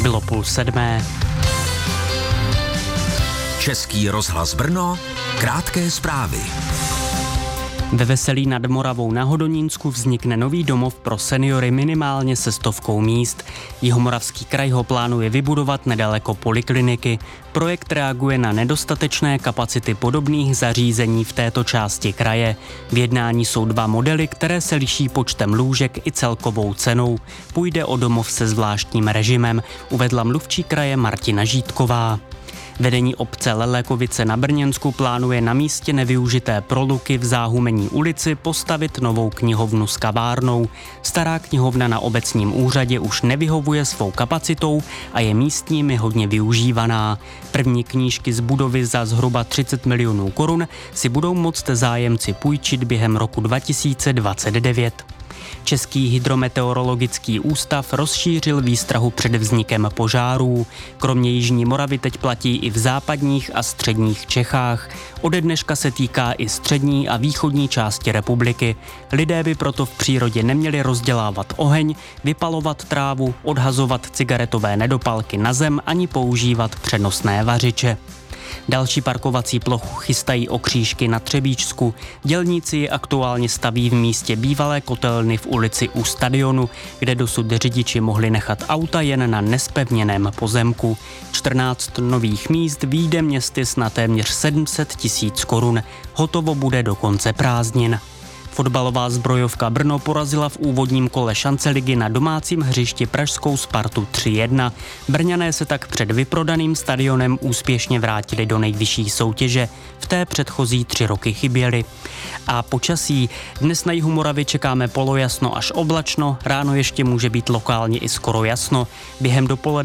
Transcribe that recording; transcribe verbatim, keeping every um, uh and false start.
Bylo půl sedmé. Český rozhlas Brno, krátké zprávy. Ve Veselí nad Moravou na Hodonínsku vznikne nový domov pro seniory minimálně se stovkou míst. Jihomoravský kraj ho plánuje vybudovat nedaleko polikliniky. Projekt reaguje na nedostatečné kapacity podobných zařízení v této části kraje. V jednání jsou dva modely, které se liší počtem lůžek i celkovou cenou. Půjde o domov se zvláštním režimem, uvedla mluvčí kraje Martina Žítková. Vedení obce Lelekovice na Brněnsku plánuje na místě nevyužité proluky v Záhumení ulici postavit novou knihovnu s kavárnou. Stará knihovna na obecním úřadě už nevyhovuje svou kapacitou a je místními hodně využívaná. První knížky z budovy za zhruba třicet milionů korun si budou moct zájemci půjčit během roku dva tisíce dvacet devět. Český hydrometeorologický ústav rozšířil výstrahu před vznikem požárů. Kromě Jižní Moravy teď platí i v západních a středních Čechách. Ode dneška se týká i střední a východní části republiky. Lidé by proto v přírodě neměli rozdělávat oheň, vypalovat trávu, odhazovat cigaretové nedopalky na zem ani používat přenosné vařiče. Další parkovací plochu chystají okřížky na Třebíčsku. Dělníci ji aktuálně staví v místě bývalé kotelny v ulici u stadionu, kde dosud řidiči mohli nechat auta jen na nespevněném pozemku. čtrnáct nových míst vyjde městy na téměř sedm set tisíc korun. Hotovo bude do konce prázdnin. Fotbalová Zbrojovka Brno porazila v úvodním kole šanceligy na domácím hřišti pražskou Spartu tři jedna. Brňané se tak před vyprodaným stadionem úspěšně vrátili do nejvyšší soutěže. V té předchozí tři roky chyběly. A počasí. Dnes na jihu Moravy čekáme polojasno až oblačno, ráno ještě může být lokálně i skoro jasno. Během dopoledne